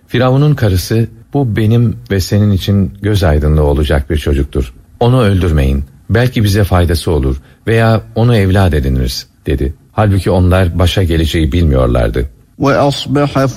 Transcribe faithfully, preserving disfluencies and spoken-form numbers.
Firavun'un karısı, bu benim ve senin için göz aydınlığı olacak bir çocuktur. Onu öldürmeyin. Belki bize faydası olur veya onu evlat ediniriz dedi. Halbuki onlar başa geleceği bilmiyorlardı. وَأَصْبَحَ